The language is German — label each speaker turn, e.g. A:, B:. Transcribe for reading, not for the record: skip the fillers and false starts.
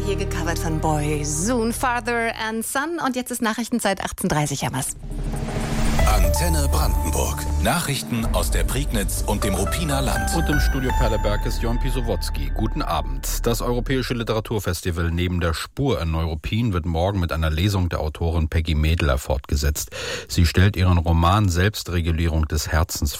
A: hier gecovert von Boy Soon, Father and Son. Und jetzt ist Nachrichtenzeit 18:30, Hermes.
B: Antenne Brandenburg. Nachrichten aus der Prignitz und dem Ruppiner Land.
C: Und im Studio Perleberg ist Jon Pisowotzki. Guten Abend. Das Europäische Literaturfestival Neben der Spur in Neuruppin wird morgen mit einer Lesung der Autorin Peggy Medler fortgesetzt. Sie stellt ihren Roman Selbstregulierung des Herzens